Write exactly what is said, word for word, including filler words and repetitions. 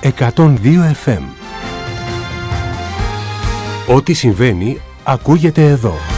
εκατόν δύο εφ εμ. Ό,τι συμβαίνει ακούγεται εδώ.